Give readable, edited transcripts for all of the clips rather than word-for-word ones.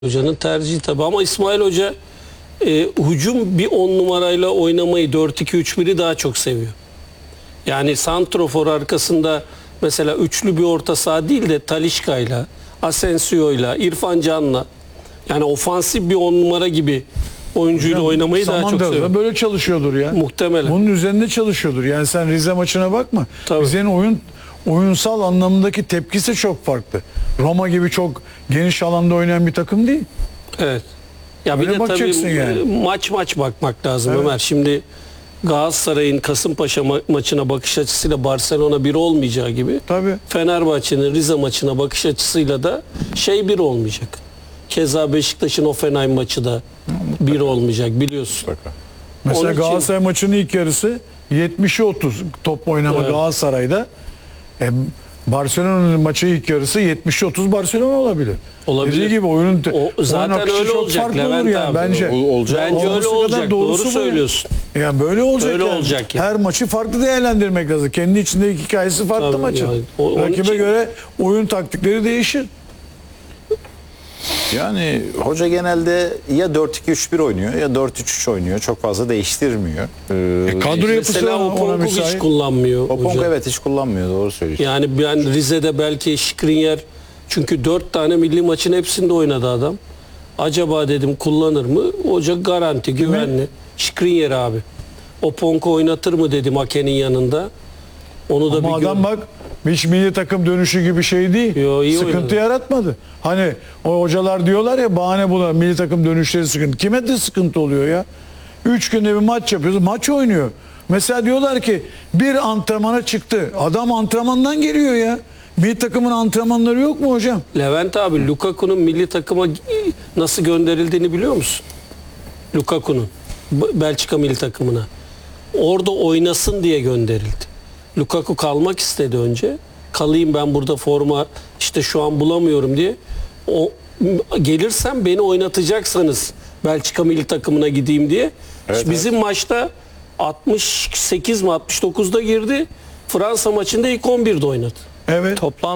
Hoca'nın tercihi tabii ama İsmail Hoca hücum bir 10 numarayla oynamayı 4-2-3-1'i daha çok seviyor. Yani santrofor arkasında mesela üçlü bir orta saha değil de Talisca'yla, Asensio'yla, İrfan Can'la yani ofansif bir 10 numara gibi oyuncuyla Hocam, oynamayı daha çok Samandağ'da seviyor. böyle çalışıyordur ya. Muhtemelen. Bunun üzerinde çalışıyordur. Yani sen Rize maçına bakma. Tabii. Rize'nin oyunsal anlamındaki tepkisi çok farklı. Roma gibi çok geniş alanda oynayan bir takım değil. Evet. Ya bir Öyle de tabii bakacaksın yani. maç bakmak lazım Evet. Ömer. Şimdi Galatasaray'ın Kasımpaşa maçına bakış açısıyla Barcelona bir olmayacağı gibi Tabii. Fenerbahçe'nin Rize maçına bakış açısıyla da bir olmayacak. Keza Beşiktaş'ın Hoffenheim maçı da bir olmayacak biliyorsun. Mesela Onun için- Galatasaray maçının ilk yarısı 70'e 30 top oynama Evet. Galatasaray'da. Barcelona'nın maçı ilk yarısı 70'e 30 Barcelona olabilir. Olabilir. Dediği gibi oyun Zaten akışı öyle çok olacak farklı olur Levent yani abi. bence. Olacak. Bence öyle Olması kadar olacak. Doğru doğrusu bu. söylüyorsun. Yani böyle olacak. Öyle yani. olacak yani. Her maçı farklı değerlendirmek lazım. Kendi içindeki hikayesi farklı Tabii maçın. yani. Onun Rakibe için- göre oyun taktikleri değişir. Yani hoca genelde ya 4-2-3-1 oynuyor ya 4-3-3 oynuyor. Çok fazla değiştirmiyor. Kadro yapısı Mesela ona Oponk'u hiç müsait. kullanmıyor Popong hoca. evet hiç kullanmıyor, doğru söylüyorsun. Yani ben Rize'de belki Skriniar çünkü 4 tane milli maçın hepsinde oynadı adam. Acaba dedim kullanır mı? Hoca garanti, güvenli. Skriniar abi. Oponk'u oynatır mı dedim Ake'nin yanında. Onu da Ama bir adam bak hiç milli takım dönüşü gibi şey değil. Yo, iyi Sıkıntı oynadı. yaratmadı. Hani o hocalar diyorlar ya bahane buna milli takım dönüşleri sıkıntı. Kime de sıkıntı oluyor ya? 3 günde bir maç yapıyoruz. Maç oynuyor. Mesela diyorlar ki bir antrenmana çıktı. Adam antrenmandan geliyor ya. Milli takımın antrenmanları yok mu hocam? Levent abi Lukaku'nun milli takıma nasıl gönderildiğini biliyor musun? Lukaku'nun Belçika milli takımına. Orada oynasın diye gönderildi. Lukaku kalmak istedi önce. Kalayım ben burada forma işte şu an bulamıyorum diye. O gelirsem beni oynatacaksanız Belçika milli takımına gideyim diye. Evet, Bizim maçta 68 mi 69'da girdi. Fransa maçında ilk 11'de oynadı. Evet. Toplam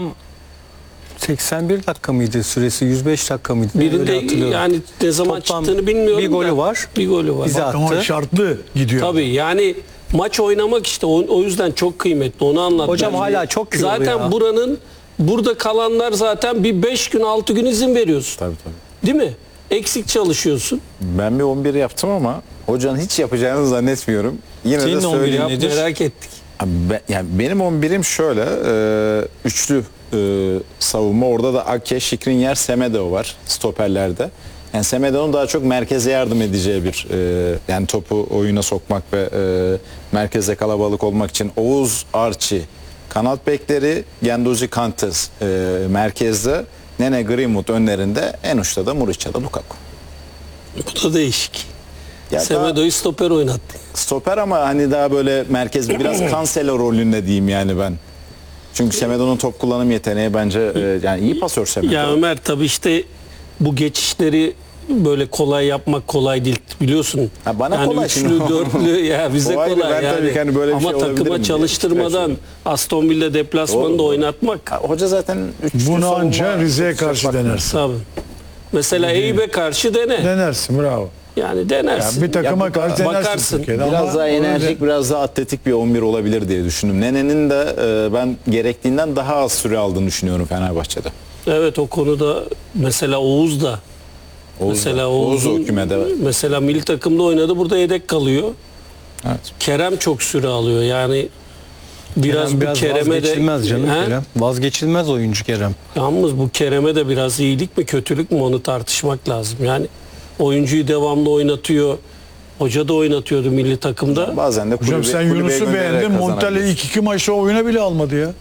81 dakika mıydı süresi? 105 dakika mıydı? Öyle Birinde hatırlıyorum. yani ne zaman Toplam çıktığını bilmiyorum bir golü da, var. Bir golü var. Bize Ama attı. şartlı gidiyor. Tabii yani maç oynamak işte o yüzden çok kıymetli onu anlat. Hocam bence. hala çok kilolu zaten ya. burada kalanlar zaten bir 5 gün 6 gün izin veriyorsun. Tabii. Değil mi? Eksik çalışıyorsun. Ben bir 11 yaptım ama hocanın hiç yapacağını zannetmiyorum. Yine Senin de 11'in söyleyeyim. nedir? Merak ettik. Yani benim 11'im şöyle, üçlü savunma. Orada da Ake, Skriniar, Semedo var stoperlerde. Yani Semedo'nun daha çok merkeze yardım edeceği bir yani topu oyuna sokmak ve merkeze kalabalık olmak için Oğuz, Archie kanat bekleri, Genduzi, Kantes merkezde, Nene, Greenwood önlerinde, en uçta da Muriç ya da Lukaku. Bu da değişik. Ya daha Semedo'yu stoper oynattı. stoper ama hani daha böyle merkez, biraz Cancelo rolünde diyeyim yani ben. Çünkü Semedo'nun top kullanım yeteneği bence yani iyi pasör Semedo. Ya Ömer tabii işte bu geçişleri böyle kolay yapmak kolay değil biliyorsun. Ha, bana yani kolay üçlü, şimdi. dörtlü ya bize O ayrı, kolay ben yani. tabii ki hani böyle bir Ama şey olabilir mi takıma diye. çalıştırmadan Aston Villa deplasmanında Doğru. oynatmak. Ha, hoca zaten Bunu anca Rize'ye karşı denersin. Tabii. Mesela Eyüp'e karşı dene. Denersin bravo. Yani denersin. Yani bir takıma Ya, karşı denersin. bakarsın. Türkiye'de. biraz Ama daha onu enerjik, biraz daha atletik bir 11 olabilir diye düşündüm. Nene'nin de ben gerektiğinden daha az süre aldığını düşünüyorum Fenerbahçe'de. Evet o konuda mesela Oğuz da. Mesela Oğuz Oğuz'un o kümede var. mesela milli takımda oynadı burada yedek kalıyor. Evet. Kerem çok süre alıyor yani biraz bu Kerem'e de vazgeçilmez canım He? Kerem. Vazgeçilmez oyuncu Kerem. Yalnız bu Kerem'e de biraz iyilik mi kötülük mü onu tartışmak lazım. Yani oyuncuyu devamlı oynatıyor. Hoca da oynatıyordu milli takımda. Bazen de Hocam sen kulübeye Yunus'u göndererek beğendin. Montella kazanabiliyorsun. ilk iki maçta oyuna bile almadı ya.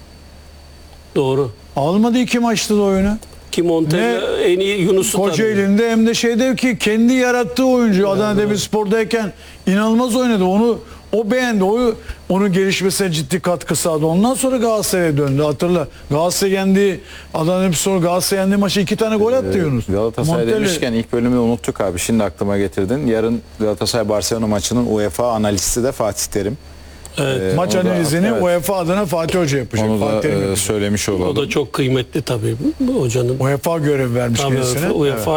Doğru. Almadı iki maçta da oyuna. Ki Montella en iyi Yunus'u tanıyor. Kocaeli'nde hem de şeyde ki kendi yarattığı oyuncu Adana Demirspor'dayken inanılmaz oynadı. O beğendi. Onun gelişmesine ciddi katkı sağladı. Ondan sonra Galatasaray'a döndü. Hatırla. Galatasaray yendi. Adana Demirspor Galatasaray yendi maçı 2 tane gol attı Yunus. Galatasaray Montella- demişken ilk bölümü unuttuk abi. Şimdi aklıma getirdin. Yarın Galatasaray Barcelona maçının UEFA analisti de Fatih Terim. Maç Onu da- analizini evet. UEFA adına Fatih Hoca yapacak. Onu Fatih Terim da yapacak. söylemiş olalım. O da çok kıymetli tabii bu hocanın. UEFA görev vermiş Tabii kendisine. UEFA